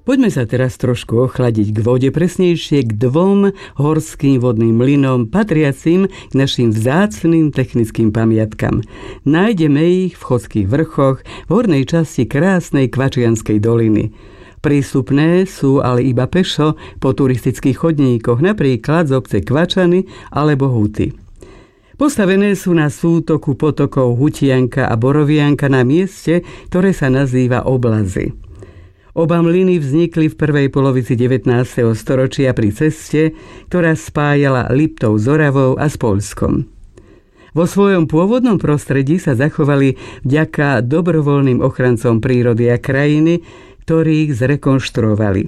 Poďme sa teraz trošku ochladiť k vode, presnejšie k 2 horským vodným mlynom patriacim k našim vzácnym technickým pamiatkam. Nájdeme ich v Chodských vrchoch v hornej časti krásnej Kvačianskej doliny. Prístupné sú ale iba pešo po turistických chodníkoch, napríklad z obce Kvačany alebo Huty. Postavené sú na sútoku potokov Hutianka a Borovianka na mieste, ktoré sa nazýva Oblazy. Oba mlyny vznikli v prvej polovici 19. storočia pri ceste, ktorá spájala Liptov s Oravou a s Poľskom. Vo svojom pôvodnom prostredí sa zachovali vďaka dobrovoľným ochrancom prírody a krajiny, ktorých zrekonštruovali.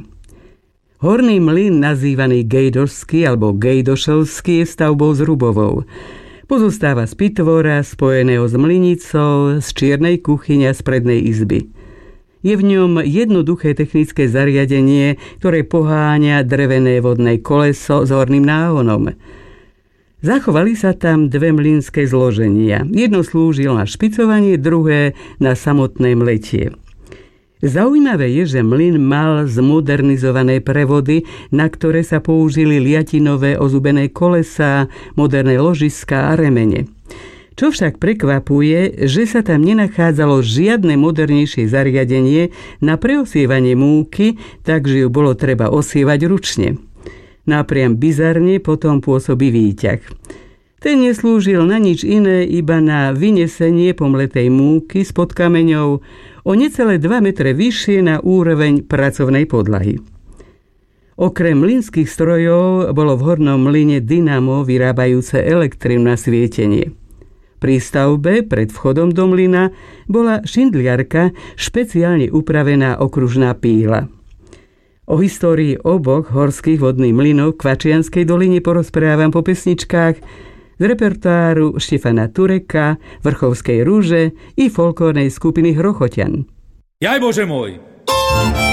Horný mlyn, nazývaný Gejdošský alebo Gejdošovský, je stavbou zrubovou. Pozostáva z pitvora spojeného s mlynicou, z čiernej kuchyne a z prednej izby. Je v ňom jednoduché technické zariadenie, ktoré poháňa drevené vodné koleso s horným náhonom. Zachovali sa tam 2 mlynské zloženia. Jedno slúžilo na špicovanie, druhé na samotné mletie. Zaujímavé je, že mlyn mal zmodernizované prevody, na ktoré sa použili liatinové ozubené kolesá, moderné ložiská a remene. Čo však prekvapuje, že sa tam nenachádzalo žiadne modernejšie zariadenie na preosievanie múky, takže ju bolo treba osievať ručne. Napriam bizarne potom pôsobí výťah. Ten neslúžil na nič iné, iba na vynesenie pomletej múky spod kameňov o necelé 2 metre vyššie na úroveň pracovnej podlahy. Okrem mlynských strojov bolo v hornom mlyne dynamo vyrábajúce elektrínu na svietenie. Pri stavbe pred vchodom do mlyna bola šindliarka, špeciálne upravená okružná píla. O histórii oboch horských vodných mlynov v Kvačianskej doline porozprávam po pesničkách z repertoáru Štefana Tureka, Vrchovskej rúže i folklórnej skupiny Hrochoťan. Jaj Bože môj!